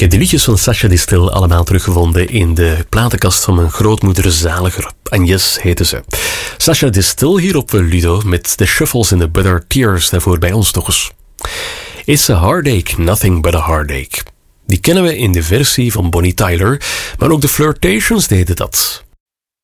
heb de liedjes van Sascha Distel allemaal teruggevonden in de platenkast van mijn grootmoeder Zaliger. Agnes heette ze. Sascha Distel hier op Ludo met The Shuffles in the Bitter Tears. Daarvoor bij ons nog eens. It's a Heartache, Nothing But a Heartache. Die kennen we in de versie van Bonnie Tyler, maar ook de Flirtations deden dat.